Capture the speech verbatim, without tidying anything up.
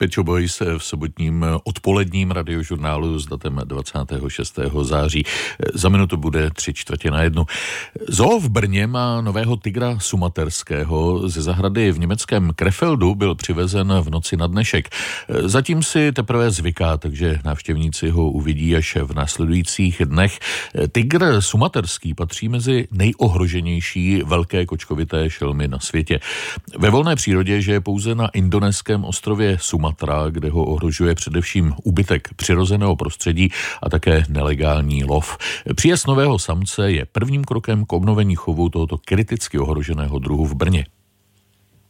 Pet Shop Boys v sobotním odpoledním radiožurnálu s datem dvacátého šestého září. Za minutu bude tři čtvrtě na jednu. Zoo v Brně má nového tygra sumaterského. Ze zahrady v německém Krefeldu byl přivezen v noci na dnešek. Zatím si teprve zvyká, takže návštěvníci ho uvidí až v následujících dnech. Tygr sumaterský patří mezi nejohroženější velké kočkovité šelmy na světě. Ve volné přírodě žije pouze na indonéském ostrově Sumatra, kde ho ohrožuje především úbytek přirozeného prostředí a také nelegální lov. Příjezd nového samce je prvním krokem k obnovení chovu tohoto kriticky ohroženého druhu v Brně.